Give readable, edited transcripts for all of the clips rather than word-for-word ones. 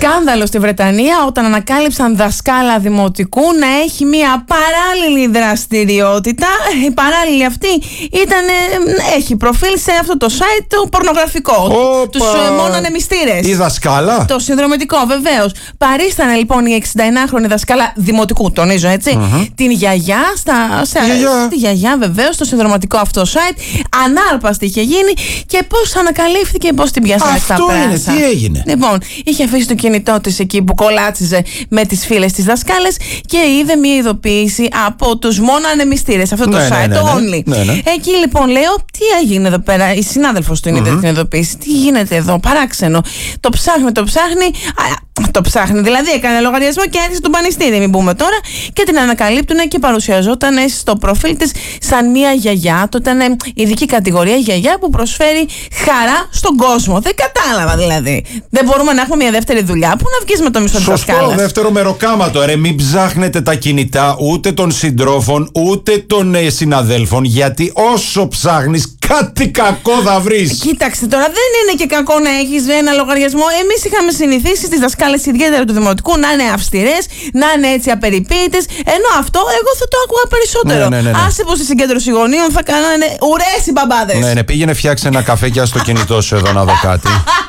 Σκάνδαλο στη Βρετανία όταν ανακάλυψαν δασκάλα δημοτικού να έχει μια παράλληλη δραστηριότητα. Η παράλληλη αυτή έχει προφίλ σε αυτό το site το πορνογραφικό. Τους μόνο ανεμιστήρες. Η δασκάλα. Το συνδρομητικό, βεβαίως. Παρίστανε λοιπόν η 69χρονη δασκάλα δημοτικού, τονίζω έτσι, την γιαγιά, τη γιαγιά βεβαίως, στο συνδροματικό αυτό site. Ανάρπαστη είχε γίνει και πώς ανακαλύφθηκε, πώς την πιάσανε στα πράσα. Αυτό είναι, τι έγινε. Λοιπόν, είχε αφήσει το κινητό της εκεί που κολάτσιζε με τις φίλες της δασκάλες και είδε μια ειδοποίηση από τους μόνο ανεμιστήρες, αυτό το site, το Only. Εκεί λοιπόν λέω, τι έγινε εδώ πέρα, η συνάδελφος του είδε την ειδοποίηση, τι γίνεται εδώ, παράξενο. Το ψάχνει, δηλαδή έκανε λογαριασμό και άρχισε τον πανιστήρι, μην πούμε τώρα, και την ανακαλύπτουν και παρουσιαζόταν στο προφίλ της σαν μια γιαγιά. Το ήταν ειδική κατηγορία γιαγιά που προσφέρει χαρά στον κόσμο. Δεν κατάλαβα δηλαδή. Δεν μπορούμε να έχουμε μια δεύτερη δουλειά. Πού να βγεις με το μισθό της δασκάλας? Σωστό, δεύτερο μεροκάματο. Μην ψάχνετε τα κινητά ούτε των συντρόφων ούτε των συναδέλφων, γιατί όσο ψάχνεις κάτι κακό θα βρεις. Κοίταξε τώρα, δεν είναι και κακό να έχεις ένα λογαριασμό. Εμείς είχαμε συνηθίσει στις δασκάλες, ιδιαίτερα του δημοτικού, να είναι αυστηρές, να είναι έτσι απεριποίητες. Ενώ αυτό εγώ θα το άκουγα περισσότερο. Άσε πως στη συγκέντρωση γονείων θα κάνανε ουρές οι μπαμπάδες. Ναι, πήγαινε φτιάξε ένα καφέ και στο κινητό σου εδώ να δω κάτι.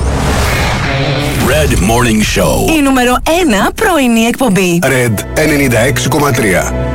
Red Morning Show. Η νούμερο 1 πρωινή εκπομπή. Red 96,3.